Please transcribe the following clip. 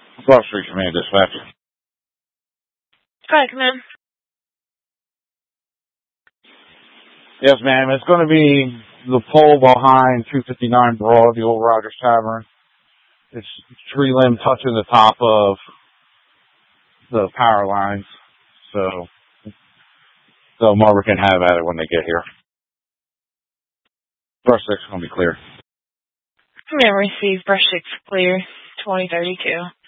Cross Street Command Dispatch. Hi, Command. Yes, ma'am. It's going to be the pole behind 259 Broad, the old Rogers Tavern. It's tree limb touching the top of the power lines. So Marver can have at it when they get here. Brush 6 is going to be clear. Command received. Brush 6 clear. 2032.